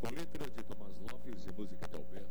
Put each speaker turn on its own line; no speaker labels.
Com letra de Tomás Lopes e música de Alberto